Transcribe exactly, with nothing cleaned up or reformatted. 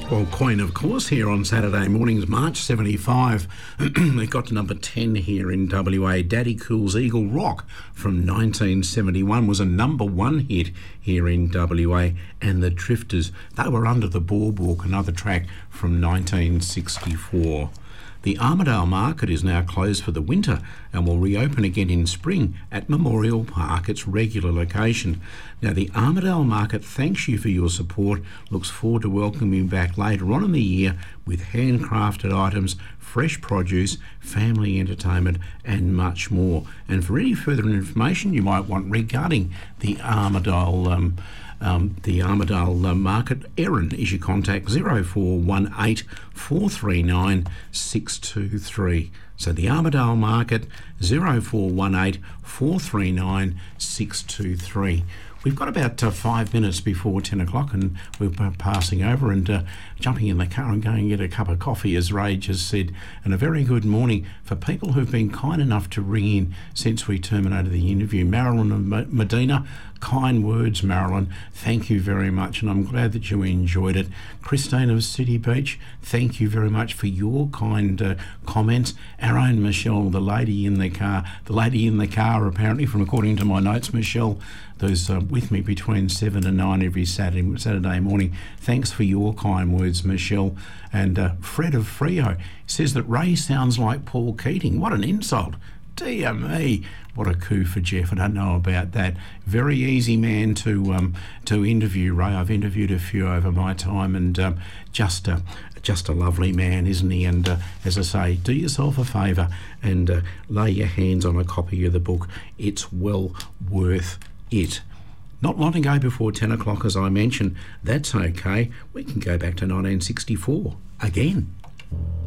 Well, Queen, of course, here on Saturday mornings, March seventy-five. It got to number ten here in W A. Daddy Cool's Eagle Rock from nineteen seventy-one was a number one hit here in W A. And the Drifters, they were Under the Boardwalk, another track from nineteen sixty-four. The Armidale Market is now closed for the winter and will reopen again in spring at Memorial Park, its regular location. Now, the Armidale Market thanks you for your support, looks forward to welcoming you back later on in the year with handcrafted items, fresh produce, family entertainment and much more. And for any further information you might want regarding the Armidale um, Um, the Armidale uh, Market, Erin is your contact, zero four one eight, four three nine, six two three. So the Armidale Market, zero four one eight, four three nine, six two three. We've got about uh, five minutes before ten o'clock and we're passing over and uh, jumping in the car and going to get a cup of coffee, as Ray just said. And a very good morning for people who've been kind enough to ring in since we terminated the interview. Marilyn of Medina, kind words, Marilyn. Thank you very much, and I'm glad that you enjoyed it. Christine of City Beach, thank you very much for your kind uh, comments. Our own Michelle, the lady in the car, the lady in the car apparently, from according to my notes, Michelle, who's uh, with me between seven and nine every Saturday Saturday morning. Thanks for your kind words, Michelle. And uh, Fred of Freo says that Ray sounds like Paul Keating. What an insult. Dear me, what a coup for Jeff. I don't know about that. Very easy man to um, to interview, Ray. I've interviewed a few over my time, and um, just a just a lovely man, isn't he? And uh, as I say, do yourself a favour and uh, lay your hands on a copy of the book. It's well worth it. Not long to go before ten o'clock, as I mentioned. That's okay. We can go back to nineteen sixty-four again.